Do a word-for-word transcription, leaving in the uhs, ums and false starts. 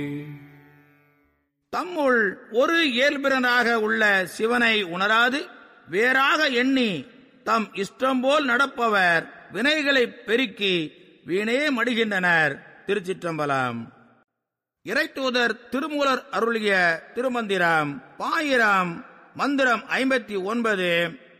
தம்முள் ஒரு இயல்பினராக உள்ள சிவனை உணராது வேறாக எண்ணி தம் இஷ்டம் போல் நடப்பவர் வினைகளை பெருக்கி வீணே மடிகின்றனர். திருச்சிற்றம்பலம். இறைத்தூதர் திருமூலர் அருளிய திருமந்திரம் பாயிரம் மந்திரம் ஐம்பத்தி ஒன்பது.